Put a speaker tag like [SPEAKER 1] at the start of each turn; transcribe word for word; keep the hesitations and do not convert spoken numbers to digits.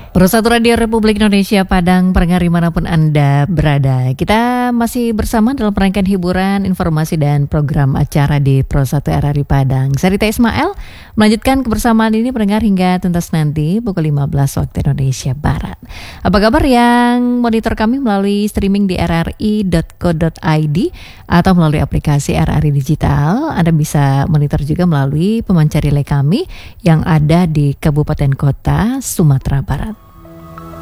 [SPEAKER 1] Perusahaan Radio Republik Indonesia Padang, pendengar dimanapun Anda berada. Kita masih bersama dalam rangkaian hiburan, informasi dan program acara di Pro satu R R I Padang. Saya Rita Ismail melanjutkan kebersamaan ini pendengar hingga tuntas nanti pukul lima belas waktu Indonesia Barat. Apa kabar yang monitor kami melalui streaming di r r i dot co dot i d atau melalui aplikasi R R I Digital. Anda bisa monitor juga melalui pemancar relay kami yang ada di Kabupaten Kota Sumatera Barat.